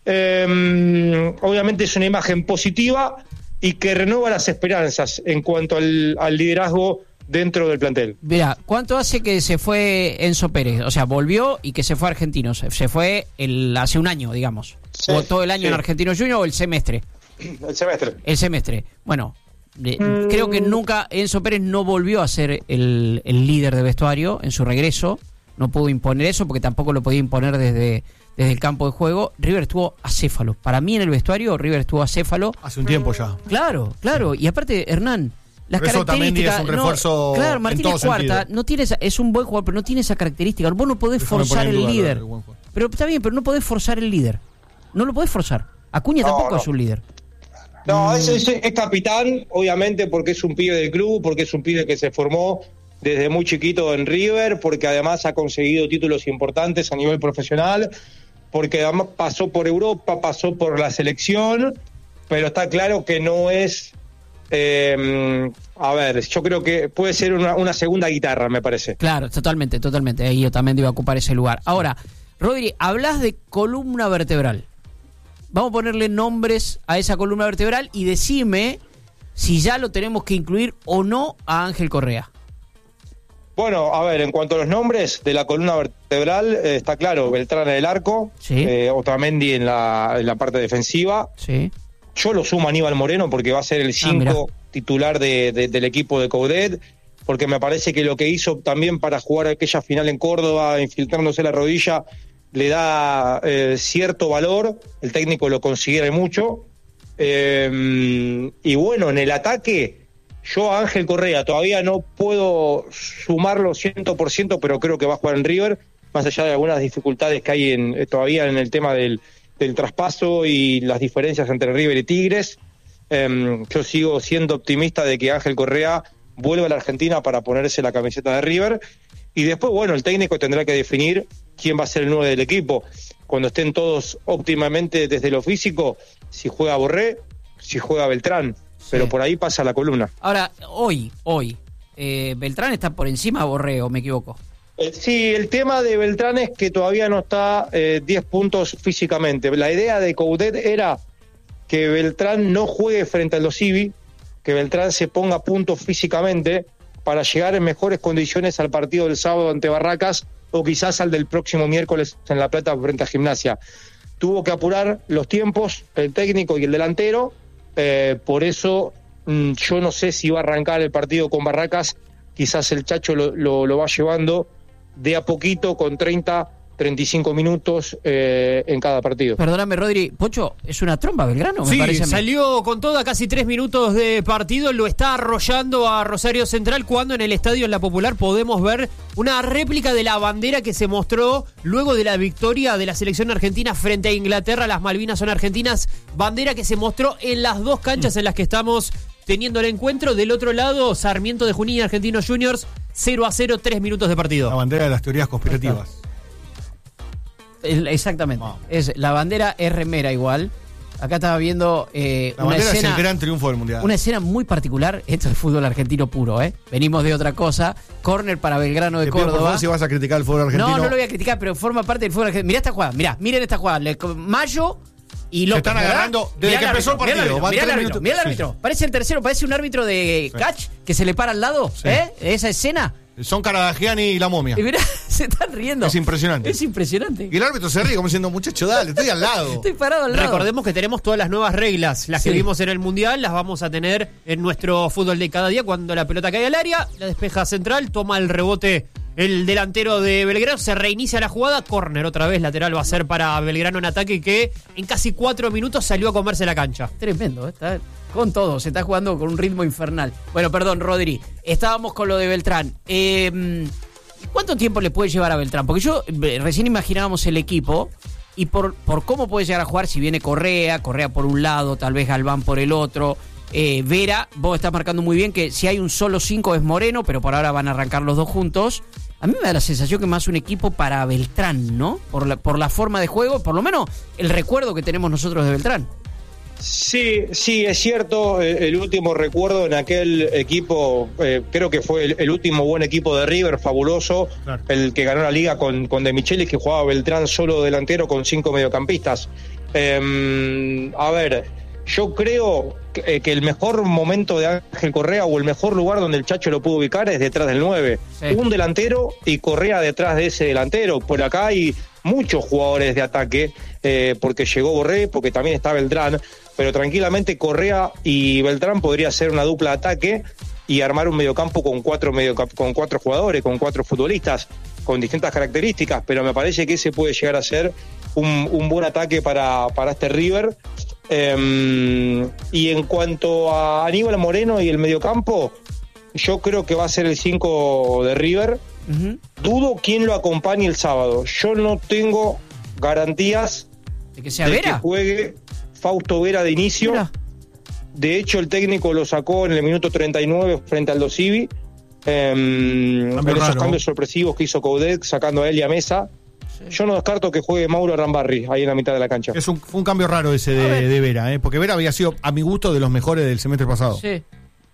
obviamente es una imagen positiva y que renueva las esperanzas en cuanto al liderazgo dentro del plantel. Mira, ¿cuánto hace que se fue Enzo Pérez? O sea, volvió y que se fue a Argentinos. Se fue hace un año, digamos. Sí, o todo el año sí. en Argentinos Juniors o el semestre. El semestre. Bueno, creo que nunca Enzo Pérez no volvió a ser el líder de vestuario en su regreso. No pudo imponer eso porque tampoco lo podía imponer desde el campo de juego. River estuvo acéfalo. Para mí en el vestuario River estuvo acéfalo. Hace un tiempo ya. Claro. Y aparte, Hernán, las Por eso características. Tamendi es un refuerzo claro, en Martínez todo Cuarta sentido. no tiene es un buen jugador, pero no tiene esa característica. Vos no podés Déjame forzar poner en el duda líder. el buen jugador. Pero está bien, pero no podés forzar el líder. No lo podés forzar. Acuña tampoco es un líder. No, es capitán, obviamente, porque es un pibe del club, porque es un pibe que se formó desde muy chiquito en River, porque además ha conseguido títulos importantes a nivel profesional, porque además pasó por Europa, pasó por la selección, pero está claro que no es... yo creo que puede ser una segunda guitarra, me parece. Claro, totalmente. Ahí yo también iba a ocupar ese lugar. Ahora, Rodri, hablas de columna vertebral. Vamos a ponerle nombres a esa columna vertebral y decime si ya lo tenemos que incluir o no a Ángel Correa. Bueno, a ver, en cuanto a los nombres de la columna vertebral, está claro, Beltrán en el arco, Sí. Otamendi en la parte defensiva. Sí. Yo lo sumo a Aníbal Moreno porque va a ser el 5 titular del equipo de Coudet, porque me parece que lo que hizo también para jugar aquella final en Córdoba, infiltrándose la rodilla, le da cierto valor. El técnico lo considera mucho. Y bueno, en el ataque, yo a Ángel Correa todavía no puedo sumarlo 100%, pero creo que va a jugar en River, más allá de algunas dificultades que hay todavía en el tema del traspaso y las diferencias entre River y Tigres. Yo sigo siendo optimista de que Ángel Correa vuelva a la Argentina para ponerse la camiseta de River. Y después, bueno, el técnico tendrá que definir quién va a ser el 9 del equipo. Cuando estén todos óptimamente desde lo físico, si juega Borré, si juega Beltrán. Pero por ahí pasa la columna. Ahora, hoy, Beltrán está por encima de Borré, ¿o me equivoco? Sí, el tema de Beltrán es que todavía no está 10 puntos físicamente. La idea de Coudet era que Beltrán no juegue frente al Dosivi, que Beltrán se ponga a punto físicamente para llegar en mejores condiciones al partido del sábado ante Barracas o quizás al del próximo miércoles en La Plata frente a Gimnasia. Tuvo que apurar los tiempos, el técnico y el delantero, por eso yo no sé si va a arrancar el partido con Barracas, quizás el Chacho lo va llevando de a poquito con 35 minutos en cada partido. Perdóname, Rodri, Pocho, ¿es una tromba Belgrano? Sí, me parece a mí. salió con toda, casi 3 minutos de partido, lo está arrollando a Rosario Central, cuando en el estadio en La Popular podemos ver una réplica de la bandera que se mostró luego de la victoria de la selección argentina frente a Inglaterra. Las Malvinas son argentinas, bandera que se mostró en las dos canchas en las que estamos teniendo el encuentro. Del otro lado, Sarmiento de Junín y Argentinos Juniors, 0-0, 3 minutos de partido. La bandera de las teorías conspirativas. Exactamente. Wow. La bandera es remera igual. Acá estaba viendo la una bandera escena, es el gran triunfo del mundial. Una escena muy particular. Esto es fútbol argentino puro, venimos de otra cosa. Córner para Belgrano de Córdoba. Por favor, si vas a criticar el fútbol argentino. No lo voy a criticar, pero forma parte del fútbol argentino. Mirá esta jugada, miren esta jugada. Mayo y López. Se están agarrando desde que empezó el partido. Mirá el árbitro. Parece el tercero, parece un árbitro de catch que se le para al lado. Sí. Esa escena. Son Caradagiani y la momia. Y mirá, se están riendo. Es impresionante. Es impresionante. Y el árbitro se ríe como diciendo, muchacho, dale, estoy al lado. Estoy parado al lado. Recordemos que tenemos todas las nuevas reglas. Las que vimos en el Mundial las vamos a tener en nuestro fútbol de cada día. Cuando la pelota cae al área, la despeja Central, toma el rebote el delantero de Belgrano, se reinicia la jugada, córner otra vez, lateral va a ser para Belgrano en ataque, que en casi 4 minutos salió a comerse la cancha. Tremendo, está con todo, se está jugando con un ritmo infernal. Bueno, perdón, Rodri, estábamos con lo de Beltrán. ¿Cuánto tiempo le puede llevar a Beltrán? Porque yo recién imaginábamos el equipo y por cómo puede llegar a jugar, si viene Correa por un lado, tal vez Galván por el otro. Vera, vos estás marcando muy bien que si hay un solo 5 es Moreno, pero por ahora van a arrancar los dos juntos. A mí me da la sensación que más un equipo para Beltrán, ¿no? Por la forma de juego, por lo menos el recuerdo que tenemos nosotros de Beltrán. Sí, es cierto, el último recuerdo en aquel equipo, creo que fue el último buen equipo de River, fabuloso, claro. El que ganó la liga con De Michelis, que jugaba Beltrán solo delantero con 5 mediocampistas. A ver, yo creo que el mejor momento de Ángel Correa o el mejor lugar donde el Chacho lo pudo ubicar es detrás del 9. Sí. Un delantero y Correa detrás de ese delantero. Por acá hay muchos jugadores de ataque, porque llegó Borré, porque también está Beltrán, pero tranquilamente Correa y Beltrán podría ser una dupla de ataque y armar un mediocampo con cuatro jugadores, con 4 futbolistas, con distintas características, pero me parece que ese puede llegar a ser un buen ataque para este River. Y en cuanto a Aníbal Moreno y el mediocampo, yo creo que va a ser el 5 de River. Uh-huh. Dudo quién lo acompañe el sábado. Yo no tengo garantías de que sea Vera, que juegue Fausto Vera de inicio. Mira. De hecho, el técnico lo sacó en el minuto 39 frente al Dosivi. Esos cambios sorpresivos que hizo Coudet, sacando a él y a Mesa. Sí. Yo no descarto que juegue Mauro Arambarri ahí en la mitad de la cancha. Fue un cambio raro ese de Vera, porque Vera había sido, a mi gusto, de los mejores del semestre pasado. Sí.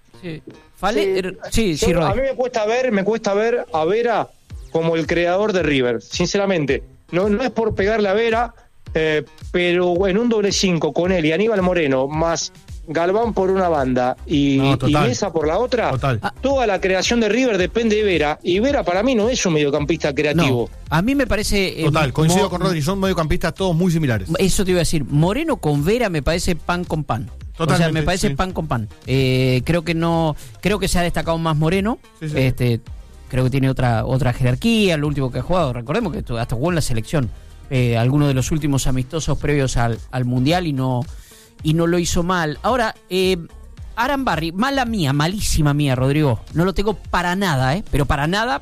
A mí me cuesta ver a Vera como el creador de River, sinceramente. No es por pegarle a Vera, pero en un doble 5 con él y Aníbal Moreno, más Galván por una banda y Mesa por la otra, toda la creación de River depende de Vera, y Vera para mí no es un mediocampista creativo. No, a mí me parece... coincido con Rodri, son mediocampistas todos muy similares. Eso te iba a decir, Moreno con Vera me parece pan con pan. Totalmente, o sea, me parece pan con pan. Creo que se ha destacado más Moreno. Sí. Creo que tiene otra jerarquía, lo último que ha jugado. Recordemos que hasta jugó en la selección. Algunos de los últimos amistosos previos al Mundial y no lo hizo mal. Ahora, Arambarri, malísima mía, Rodrigo. No lo tengo para nada, pero para nada.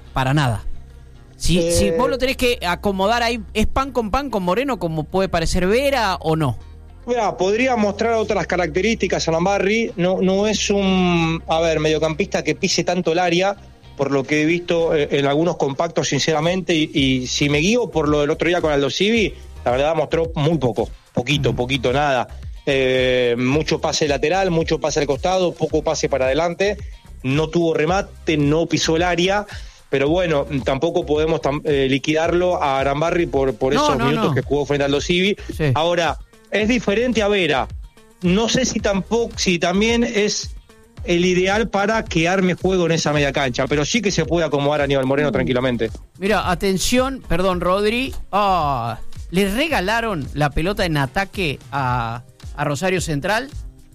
Si vos lo tenés que acomodar ahí, ¿es pan con Moreno como puede parecer Vera o no? Mira, podría mostrar otras características a Arambarri. No es un mediocampista que pise tanto el área, por lo que he visto en algunos compactos, sinceramente, y si me guío por lo del otro día con Aldo Civi, la verdad mostró muy poquito, nada. Mucho pase lateral, mucho pase al costado, poco pase para adelante, no tuvo remate, no pisó el área, pero bueno, tampoco podemos liquidarlo a Arambarri por esos minutos que jugó frente al Aldo Civi. Sí. Ahora, es diferente a Vera, no sé si también es el ideal para que arme juego en esa media cancha, pero sí que se puede acomodar a Aníbal Moreno tranquilamente. Mira, atención, perdón Rodri, le regalaron la pelota en ataque a Rosario Central,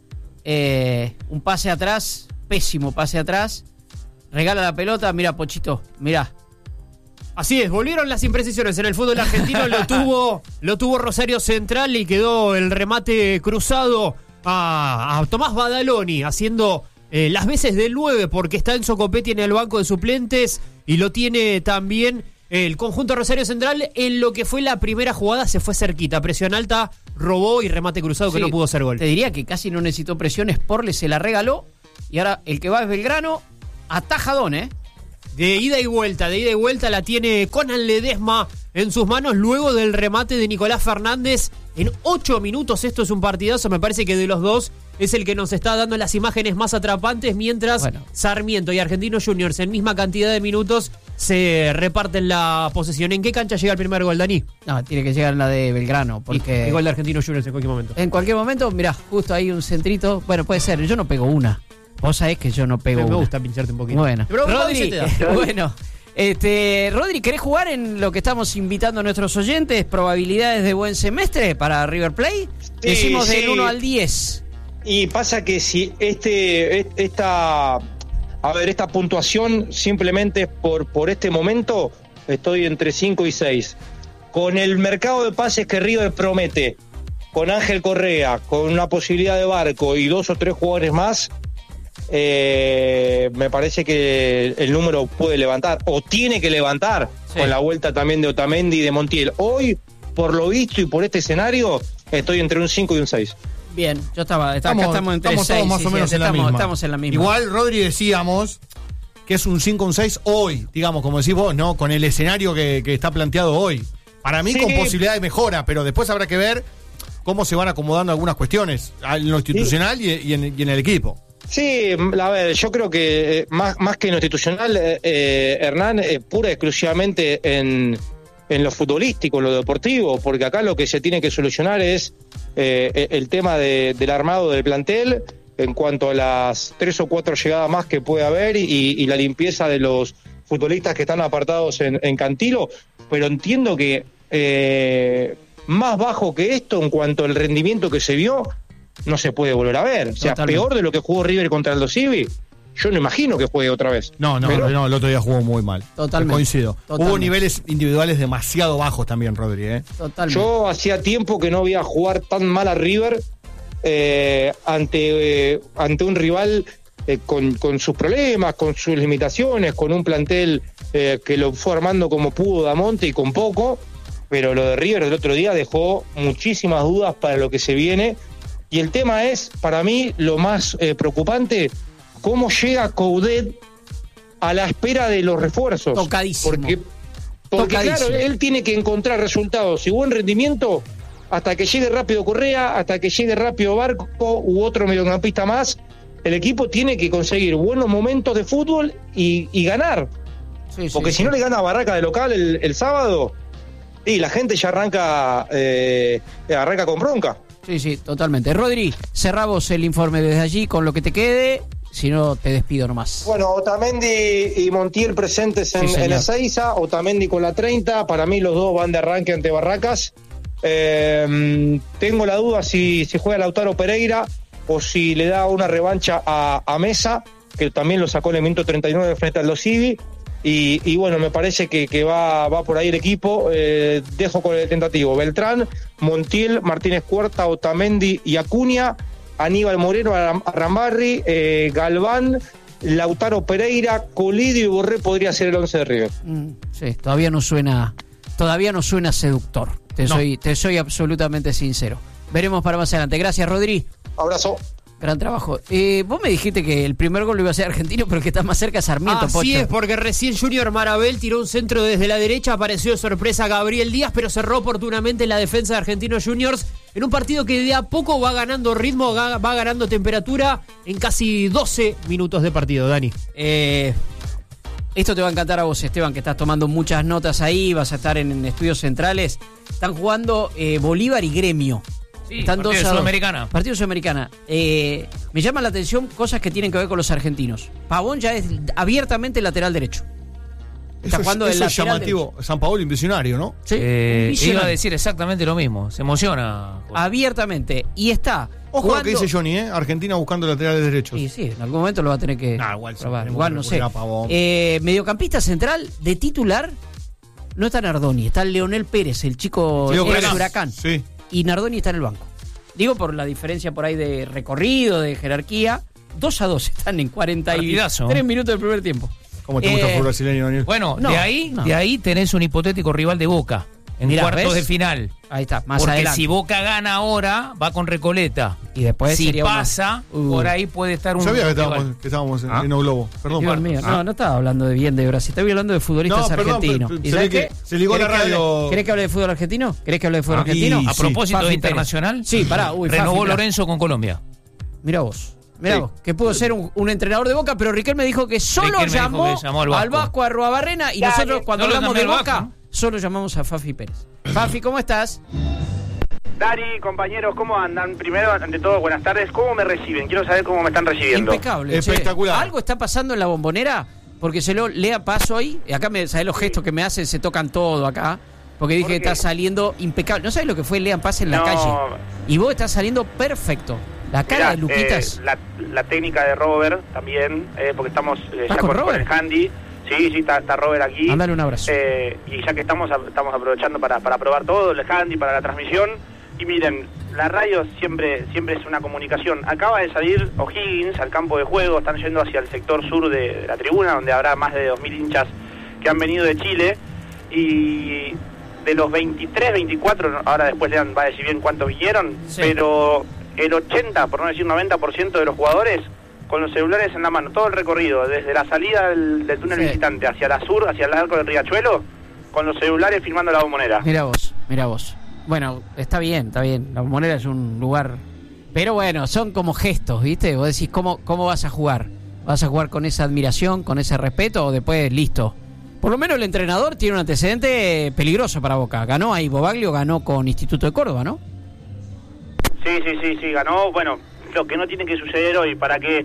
un pase atrás, pésimo pase atrás, regala la pelota, mira Pochito, mira. Así es, volvieron las imprecisiones en el fútbol argentino, lo tuvo Rosario Central y quedó el remate cruzado a Tomás Badaloni, haciendo las veces del 9, porque está Enzo Copetti en el banco de suplentes y lo tiene también el conjunto Rosario Central. En lo que fue la primera jugada se fue cerquita, presión alta, robó y remate cruzado que no pudo ser gol. Te diría que casi no necesitó presión, Sporle se la regaló y ahora el que va es Belgrano, atajadón, De ida y vuelta la tiene Conan Ledesma en sus manos luego del remate de Nicolás Fernández en 8 minutos. Esto es un partidazo, me parece que de los dos es el que nos está dando las imágenes más atrapantes, mientras Sarmiento y Argentinos Juniors en misma cantidad de minutos se reparten la posesión. ¿En qué cancha llega el primer gol, Dani? No, tiene que llegar en la de Belgrano, porque... El gol de Argentinos Juniors en cualquier momento. En cualquier momento, mirá, justo ahí un centrito, bueno, puede ser, yo no pego una. Vos sabés que yo no pego una. Me gusta pincharte un poquito. Bueno, Rodri, Rodri, ¿querés jugar en lo que estamos invitando a nuestros oyentes? ¿Probabilidades de buen semestre para River Plate? Decimos del 1 al 10. Y pasa que si esta puntuación simplemente por este momento, estoy entre 5 y 6. Con el mercado de pases que River promete, con Ángel Correa, con una posibilidad de Barco y 2 o 3 jugadores más, me parece que el número puede levantar, o tiene que levantar, con la vuelta también de Otamendi y de Montiel. Hoy, por lo visto y por este escenario, estoy entre un 5 y un 6. Bien, estamos entre 6. Estamos más o menos en la misma. Estamos en la misma. Igual, Rodri, decíamos que es un 5 o un 6 hoy, digamos, como decís vos, ¿no? Con el escenario que está planteado hoy. Para mí, con posibilidad de mejora, pero después habrá que ver cómo se van acomodando algunas cuestiones en lo institucional y en el equipo. Sí, a ver, yo creo que más que en lo institucional, Hernán, pura y exclusivamente en en lo futbolístico, en lo deportivo, porque acá lo que se tiene que solucionar es el tema del armado del plantel en cuanto a las 3 o 4 llegadas más que puede haber y la limpieza de los futbolistas que están apartados en Cantilo, pero entiendo que más bajo que esto en cuanto al rendimiento que se vio no se puede volver a ver. O sea, totalmente. Peor de lo que jugó River contra Aldo Civi, yo no imagino que juegue otra vez. No, el otro día jugó muy mal. Totalmente. Coincido. Totalmente. Hubo niveles individuales demasiado bajos también, Rodri. Totalmente. Yo hacía tiempo que no veía jugar tan mal a River ante un rival con sus problemas, con sus limitaciones, con un plantel que lo fue armando como pudo Damonte y con poco, pero lo de River del otro día dejó muchísimas dudas para lo que se viene. Y el tema es, para mí, lo más preocupante, cómo llega Coudet a la espera de los refuerzos. Tocadísimo. Porque claro, él tiene que encontrar resultados y buen rendimiento hasta que llegue rápido Correa, hasta que llegue rápido Barco u otro mediocampista más. El equipo tiene que conseguir buenos momentos de fútbol y ganar. Porque si no le gana a Barraca de local el sábado, y la gente ya arranca con bronca. Sí, totalmente. Rodri, cerramos el informe desde allí con lo que te quede, si no te despido nomás. Bueno, Otamendi y Montiel presentes en Ezeiza, Otamendi con la 30, para mí los dos van de arranque ante Barracas. Tengo la duda si juega Lautaro Pereira o si le da una revancha a Mesa, que también lo sacó en el minuto 39 frente al Aldo Civi. Y bueno, me parece que va por ahí el equipo. Dejo con el tentativo: Beltrán, Montiel, Martínez Cuarta, Otamendi y Acuña, Aníbal Moreno, Arambarri, Galván, Lautaro Pereira, Colidio y Borré podría ser el 11 de River. Sí, todavía no suena seductor. Te soy absolutamente sincero. Veremos para más adelante. Gracias, Rodri. Abrazo. Gran trabajo. Vos me dijiste que el primer gol lo iba a hacer Argentino, pero que está más cerca Sarmiento. Así Pocho. es, porque recién Junior Marabel tiró un centro desde la derecha, apareció de sorpresa Gabriel Díaz, pero cerró oportunamente la defensa de Argentinos Juniors en un partido que de a poco va ganando ritmo, va ganando temperatura en casi 12 minutos de partido, Dani. Esto te va a encantar a vos, Esteban, que estás tomando muchas notas ahí, vas a estar en estudios centrales. Están jugando Bolívar y Gremio. Sí, partido Sudamericana. Partido Sudamericana. Me llama la atención cosas que tienen que ver con los argentinos. Pavón ya es abiertamente lateral derecho. Está jugando el lateral llamativo. Derecho. San Paolo, un visionario, ¿no? Sí, iba a decir exactamente lo mismo. Se emociona. Abiertamente. Y está. Ojo jugando... lo que dice Johnny, Argentina buscando laterales derechos. Sí, en algún momento lo va a tener que probar. Igual no sé. Mediocampista central de titular no está Nardoni, está Leonel Pérez, el chico de Huracán. Sí. Y Nardoni está en el banco. Digo por la diferencia por ahí de recorrido, de jerarquía. 2-2 están en 43 minutos del primer tiempo. ¿Cómo te gusta el fútbol brasileño, Daniel? Bueno, de ahí tenés un hipotético rival de Boca en cuartos de final. Ahí está, más porque adelante. Si Boca gana ahora, va con Recoleta. Y después si pasa, por ahí puede estar un... Sabía que estábamos en O Globo. Perdón, Dios mío, no estaba hablando de Brasil, estaba hablando de futbolistas argentinos. ¿Y sabés qué? Se ligó la radio. ¿Querés que hable de fútbol argentino? ¿Argentino? A propósito de internacional, renovó Lorenzo con Colombia. Mirá vos, que pudo ser un entrenador de Boca, pero Riquelme dijo que solo llamó al Vasco Arruabarrena y nosotros cuando hablamos de Boca solo llamamos a Fafi Pérez. Fafi, ¿cómo estás? Dari, compañeros, ¿cómo andan? Primero, ante todo, buenas tardes. ¿Cómo me reciben? Quiero saber cómo me están recibiendo. Impecable. Espectacular. ¿Algo está pasando en la Bombonera? Porque se lo lea paso ahí. Acá, ¿sabés los gestos que me hacen? Se tocan todo acá. Porque dije que está saliendo impecable. ¿No sabes lo que fue Lean Paz en la calle? Y vos estás saliendo perfecto. La cara de Luquitas. La técnica de Robert también, porque estamos ya con el handy. Sí, está Robert aquí. Mándale un abrazo. Y ya que estamos aprovechando para probar todo, el handy, para la transmisión. Y miren, la radio siempre es una comunicación. Acaba de salir O'Higgins al campo de juego, están yendo hacia el sector sur de la tribuna, donde habrá más de 2.000 hinchas que han venido de Chile. Y de los 23, 24, ahora después Lean va a decir bien cuántos vinieron, pero el 80, por no decir 90% de los jugadores con los celulares en la mano, todo el recorrido, desde la salida del túnel visitante hacia la sur, hacia el arco del Riachuelo, con los celulares filmando la Bombonera. Mira vos. Bueno, está bien. La Bombonera es un lugar... Pero bueno, son como gestos, ¿viste? Vos decís, ¿cómo vas a jugar? ¿Vas a jugar con esa admiración, con ese respeto o después, listo? Por lo menos el entrenador tiene un antecedente peligroso para Boca. Ganó ahí Bobaglio, ganó con Instituto de Córdoba, ¿no? Sí, ganó. Bueno, lo que no tiene que suceder hoy para que...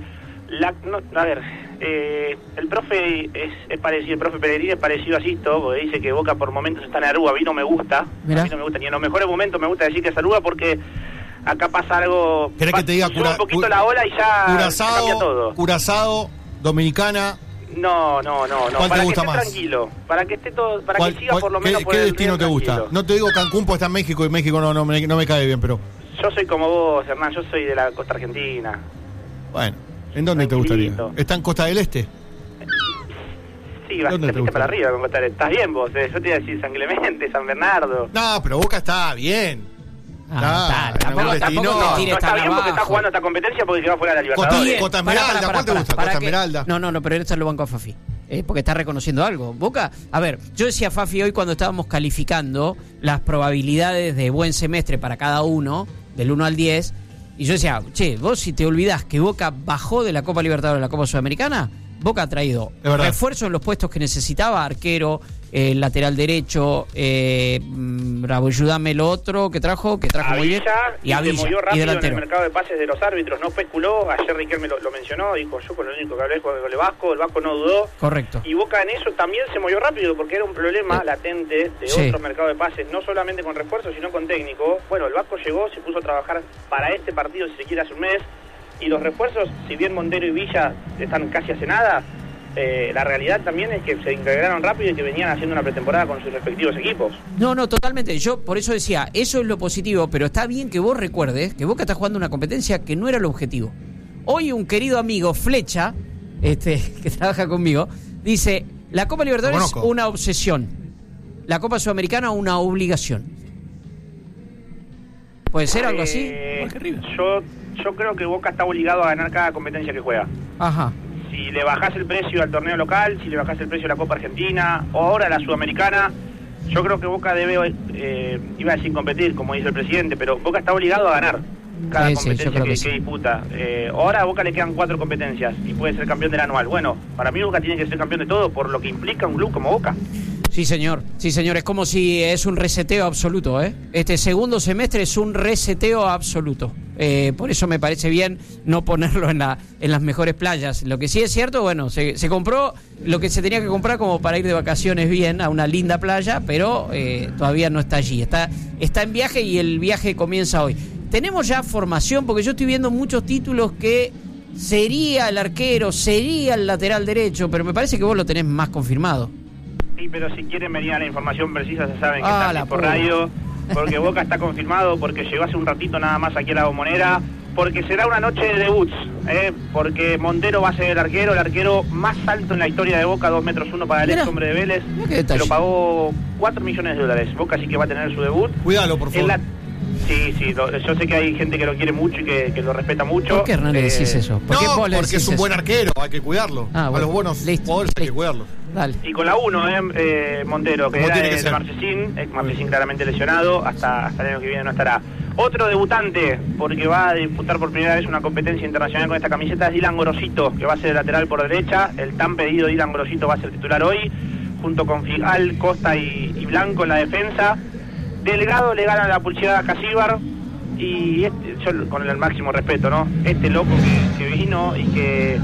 el profe es parecido, el profe Pellegrini es parecido a Sisto, porque dice que Boca por momentos está en Aruba. A mí no me gusta. Mirá. A mí no me gusta, ni en los mejores momentos me gusta decir que es Aruba, porque acá pasa algo... ¿Querés que te diga un poquito la ola y ya cambia todo. Curazao, Dominicana... No. ¿Cuál para te gusta que esté más? tranquilo, para que esté todo, para que siga por lo menos por ¿Qué el destino te gusta? tranquilo. No te digo Cancún porque está en México y México no me cae bien, pero... Yo soy como vos, Hernán, yo soy de la costa argentina. Bueno, ¿en dónde te gustaría? ¿Está en Costa del Este? Sí, vas te fuiste para arriba con Costa del Este. Estás bien vos, yo te iba a decir San Clemente, San Bernardo. No, pero Boca está bien. Tampoco te tires está tan bien porque está abajo. jugando esta competencia porque quedó fuera de la Libertadores. Costa Esmeralda, ¿cuál te gusta? Costa Esmeralda. No, pero esto lo banco a Fafi. Porque está reconociendo algo. Boca, a ver, yo decía a Fafi hoy cuando estábamos calificando las probabilidades de buen semestre para cada uno, del 1 al 10, y yo decía, che, vos si te olvidás que Boca bajó de la Copa Libertadores a la Copa Sudamericana, Boca ha traído refuerzo en los puestos que necesitaba, arquero, lateral derecho, ayúdame lo otro que trajo muy bien, y se movió rápido en el delantero. mercado de pases de los árbitros, no especuló. Ayer Riquelme lo mencionó, dijo yo con lo único que hablé con el Vasco no dudó. Correcto. Y Boca en eso también se movió rápido porque era un problema latente de otro mercado de pases, no solamente con refuerzos sino con técnico. Bueno, el Vasco llegó, se puso a trabajar para este partido, si se quiere, hace un mes, y los refuerzos, si bien Montero y Villa están casi hace nada, la realidad también es que se integraron rápido y que venían haciendo una pretemporada con sus respectivos equipos. No, totalmente. Yo por eso decía, eso es lo positivo, pero está bien que vos recuerdes que Boca está jugando una competencia que no era el objetivo. Hoy un querido amigo, Flecha, que trabaja conmigo, dice, la Copa Libertadores es una obsesión, la Copa Sudamericana una obligación. ¿Puede ser algo así? Yo creo que Boca está obligado a ganar cada competencia que juega. Ajá. Si le bajás el precio al torneo local, si le bajás el precio a la Copa Argentina o ahora a la Sudamericana, yo creo que Boca debe, iba a decir competir, como dice el presidente, pero Boca está obligado a ganar cada competencia que disputa. Ahora a Boca le quedan 4 competencias y puede ser campeón del anual. Bueno, para mí Boca tiene que ser campeón de todo por lo que implica un club como Boca. Sí, señor. Es como si es un reseteo absoluto, Este segundo semestre es un reseteo absoluto. Por eso me parece bien no ponerlo en las mejores playas. Lo que sí es cierto, bueno, se compró lo que se tenía que comprar como para ir de vacaciones bien a una linda playa, pero todavía no está allí. Está en viaje y el viaje comienza hoy. Tenemos ya formación, porque yo estoy viendo muchos títulos que sería el arquero, sería el lateral derecho, pero me parece que vos lo tenés más confirmado. Sí, pero si quieren venir a la información precisa, se saben que está por radio, porque Boca está confirmado, porque llegó hace un ratito nada más aquí a la Bombonera, porque será una noche de debuts, porque Montero va a ser el arquero más alto en la historia de Boca, 2 metros 1 para el ex hombre de Vélez, se lo pagó $4 millones. Boca sí que va a tener su debut. Cuídalo, por favor. Sí, yo sé que hay gente que lo quiere mucho y que lo respeta mucho. ¿Por qué, Hernán, le decís eso? Porque es un buen arquero, hay que cuidarlo. A los buenos jugadores hay que cuidarlos. Dale. Y con la 1, Montero, que era de Marchesín claramente lesionado, hasta el año que viene no estará. Otro debutante, porque va a disputar por primera vez una competencia internacional con esta camiseta, es Dylan Gorosito, que va a ser el lateral por derecha. El tan pedido Dylan Gorosito va a ser titular hoy, junto con Figal, Costa y Blanco en la defensa. Delgado le gana la pulseada a Casíbar y yo con el máximo respeto, ¿no? Este loco que vino y que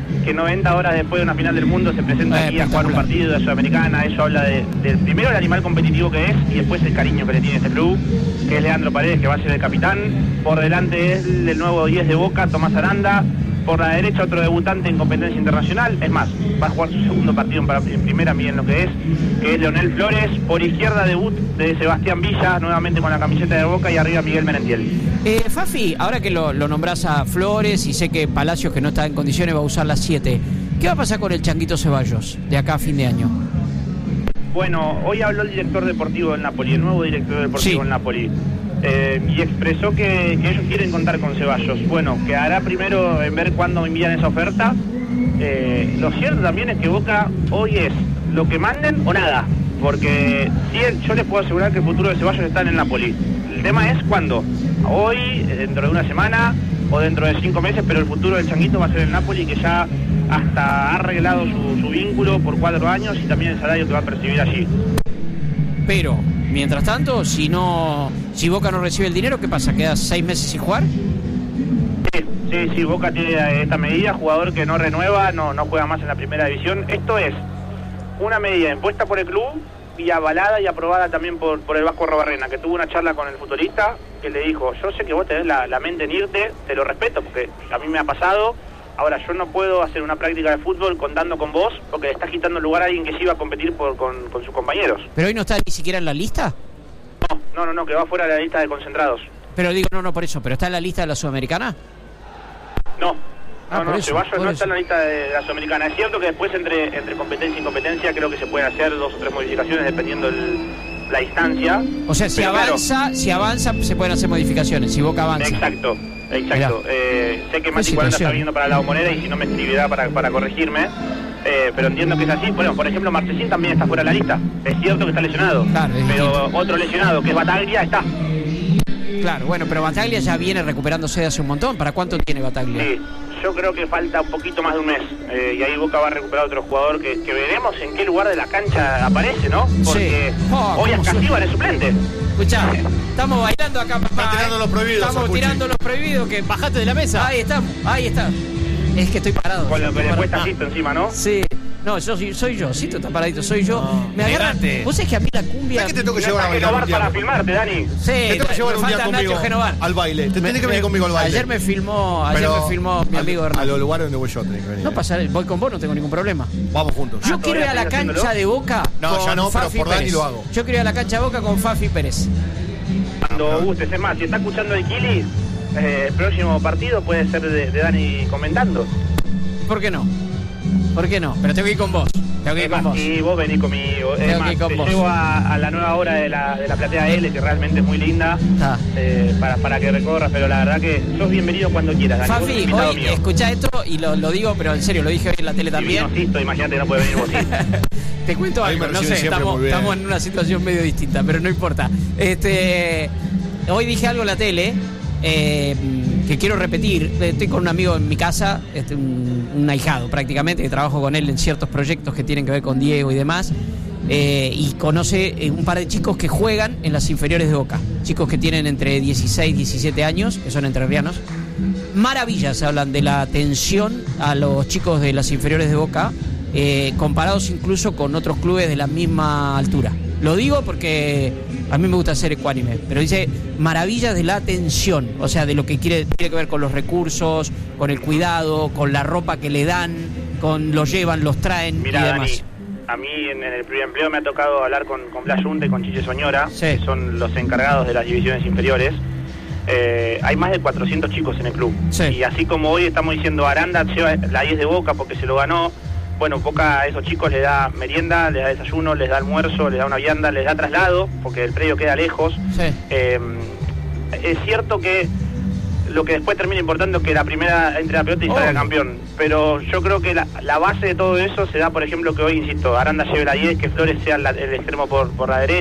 90 horas después de una final del mundo se presenta aquí a jugar un partido de Sudamericana. Eso habla del primero el animal competitivo que es y después el cariño que le tiene este club, que es Leandro Paredes, que va a ser el capitán. Por delante es el nuevo 10 de Boca, Tomás Aranda. Por la derecha otro debutante en competencia internacional, es más, va a jugar su segundo partido en primera, miren lo que es Leonel Flores. Por izquierda debut de Sebastián Villa, nuevamente con la camiseta de Boca, y arriba Miguel Merentiel. Fafi, ahora que lo nombrás a Flores y sé que Palacios, que no está en condiciones, va a usar las 7, ¿qué va a pasar con el Changuito Ceballos de acá a fin de año? Bueno, hoy habló el director deportivo del Napoli, el nuevo director deportivo del Napoli. Y expresó que ellos quieren contar con Ceballos. Bueno, quedará primero en ver cuándo envían esa oferta. Lo cierto también es que Boca hoy es lo que manden o nada, porque yo les puedo asegurar que el futuro de Ceballos está en el Napoli. El tema es cuándo, hoy, dentro de una semana o dentro de 5 meses, pero el futuro del Changuito va a ser el Napoli, que ya hasta ha arreglado su vínculo por 4 años y también el salario que va a percibir allí. Pero, mientras tanto, si Boca no recibe el dinero, ¿qué pasa? ¿Quedas 6 meses sin jugar? Sí, Boca tiene esta medida, jugador que no renueva, no juega más en la primera división. Esto es una medida impuesta por el club y avalada y aprobada también por el Vasco Arrobarrena, que tuvo una charla con el futbolista, que le dijo, yo sé que vos tenés la mente en irte, te lo respeto, porque a mí me ha pasado, ahora yo no puedo hacer una práctica de fútbol contando con vos, porque le estás quitando el lugar a alguien que sí iba a competir con sus compañeros. ¿Pero hoy no está ni siquiera en la lista? No, que va fuera de la lista de concentrados. Pero digo, no por eso, ¿pero está en la lista de la Sudamericana? No, eso, Ceballos no está en la lista de la Sudamericana. Es cierto que después entre competencia y competencia creo que se pueden hacer 2 o 3 modificaciones dependiendo la instancia. O sea, si avanza se pueden hacer modificaciones, si Boca avanza. Exacto. Sé que Mati 40 está viniendo para la Bombonera y si no me escribirá para corregirme. Pero entiendo que es así. Bueno, por ejemplo, Marchesín también está fuera de la lista. Es cierto que está lesionado. Claro, pero otro lesionado, que es Bataglia, está. Claro, bueno, pero Bataglia ya viene recuperándose de hace un montón. ¿Para cuánto tiene Bataglia? Sí, yo creo que falta un poquito más de un mes. Y ahí Boca va a recuperar otro jugador que veremos en qué lugar de la cancha aparece, ¿no? Porque hoy Ascasíbar es suplente. Escuchá, estamos bailando acá, papá. Están tirando los prohibidos. Estamos tirando los prohibidos. Que bajate de la mesa. Ahí está. Es que estoy parado. Con lo que le cuesta Cito encima, ¿no? Sí. No, soy yo. Cito está paradito, soy yo. Me agarran. Vos sabés que a mí la cumbia. ¿Sabés que te tengo que llevar a bailar un día? Para filmarte, Dani. Sí, te tengo que llevar un día conmigo al baile. Te tenés que venir conmigo al baile. Ayer me filmó mi amigo Hernán. A los lugares donde voy yo tenés que venir. No pasa, voy con vos, no tengo ningún problema. Vamos juntos. Yo quiero ir a la cancha de Boca. No, ya no, pero Fafi por Dani Pérez. lo hago. Yo quiero ir a la cancha de Boca con Fafi Pérez. Cuando gustes, es más, si está escuchando el Kili, el próximo partido puede ser de Dani comentando. ¿Por qué no? Pero tengo que ir con vos. Y vos venís conmigo. Es más, te llevo a la nueva obra de la platea L, que realmente es muy linda, para que recorras, pero la verdad que sos bienvenido cuando quieras, Dani. Fafi, hoy escuchá esto y lo digo, pero en serio, lo dije hoy en la tele también. Imagínate, no puede venir vos. Te cuento algo, no sé, estamos en una situación medio distinta, pero no importa. Hoy dije algo en la tele que quiero repetir. Estoy con un amigo en mi casa, un ahijado prácticamente, que trabajo con él en ciertos proyectos que tienen que ver con Diego y demás, y conoce un par de chicos que juegan en las inferiores de Boca, chicos que tienen entre 16 y 17 años, que son entrerrianos. Maravillas hablan de la atención a los chicos de las inferiores de Boca, comparados incluso con otros clubes de la misma altura. Lo digo porque a mí me gusta ser ecuánime, pero dice maravillas de la atención, o sea, de lo que tiene que ver con los recursos, con el cuidado, con la ropa que le dan, con los llevan, los traen. Mirá, y demás. Dani, a mí en el primer empleo me ha tocado hablar con Blas Yunte y con Chiche Soñora, que son los encargados de las divisiones inferiores. Hay más de 400 chicos en el club. Y así como hoy estamos diciendo Aranda lleva la 10 de Boca porque se lo ganó. Bueno, Boca a esos chicos les da merienda, les da desayuno, les da almuerzo, les da una vianda, les da traslado, porque el predio queda lejos. Es cierto que lo que después termina importando es que la primera entre la pelota y salga campeón. Pero yo creo que la base de todo eso se da, por ejemplo, que hoy, insisto, Aranda lleve la 10, que Flores sea el extremo por la derecha.